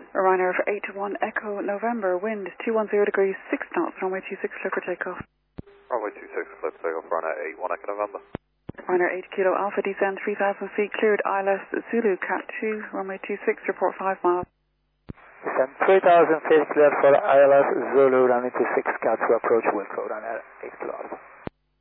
Ryanair for 8-1 Echo November, wind 210 degrees, 6 knots, runway 26, clear for takeoff. Runway 26, clear for takeoff, Ryanair 8-1 Echo November. Ryanair 8 Kilo Alpha, descend 3,000 feet, cleared ILS Zulu, Cat 2, runway 26, report 5 miles. Descend 3,000 feet, cleared for ILS Zulu, runway 26, Cat 2, approach wind code, Ryanair 8 Kilo Alpha.